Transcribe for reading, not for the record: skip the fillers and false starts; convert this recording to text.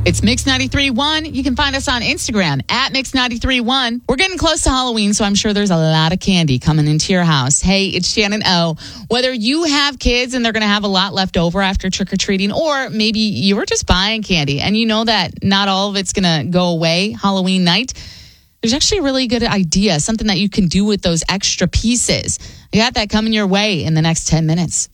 It's Mix 93.1. You can find us on Instagram at Mix 93.1. We're getting close to Halloween, so I'm sure there's a lot of candy coming into your house. Hey, it's Shannon O. Whether you have kids and they're going to have a lot left over after trick-or-treating, or maybe you were just buying candy and you know that not all of it's going to go away Halloween night, there's actually a really good idea, something that you can do with those extra pieces. I got that coming your way in the next 10 minutes.